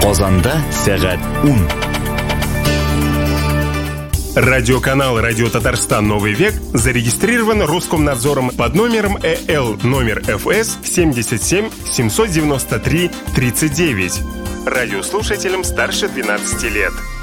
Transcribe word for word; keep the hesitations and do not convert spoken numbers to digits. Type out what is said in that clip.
Qozonda сәгать ун. Радиоканал «Радио Татарстан. Новый век» зарегистрирован Роскомнадзором под номером Э Л номер Ф С семьдесят семь семьсот девяносто три тридцать девять. Радиослушателям старше двенадцати лет.